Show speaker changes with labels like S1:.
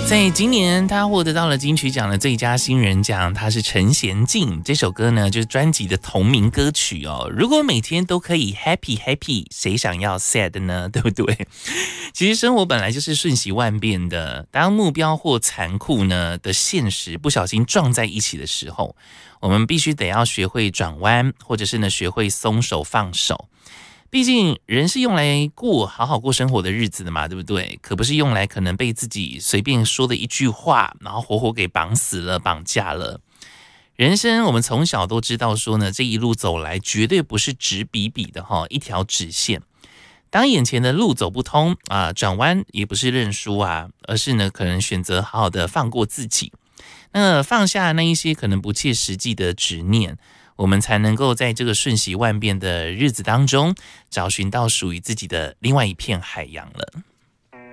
S1: 在今年，他获得到了金曲奖的最佳新人奖，他是陈娴静。这首歌呢，就是专辑的同名歌曲哦。如果每天都可以 happy happy， 谁想要 sad 呢？对不对？其实生活本来就是瞬息万变的，当目标或残酷呢的现实不小心撞在一起的时候，我们必须得要学会转弯，或者是呢学会松手放手。毕竟人是用来好好过生活的日子的嘛，对不对？可不是用来可能被自己随便说的一句话，然后活活给绑死了、绑架了。人生我们从小都知道说呢，这一路走来绝对不是直比比的一条直线。当眼前的路走不通啊，转弯也不是认输啊，而是呢可能选择好好的放过自己，那放下那一些可能不切实际的执念。我们才能够在这个瞬息万变的日子当中，找寻到属于自己的另外一片海洋了。